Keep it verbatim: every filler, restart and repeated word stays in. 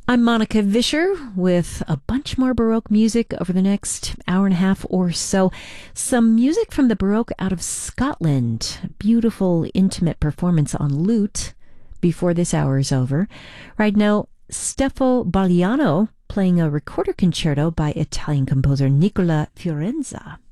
I'm Monica Vischer with a bunch more Baroque music over the next hour and a half or so. Some music from the Baroque out of Scotland. Beautiful, intimate performance on lute before this hour is over. Right now, Steffo Baliano playing a recorder concerto by Italian composer Nicola Fiorenza.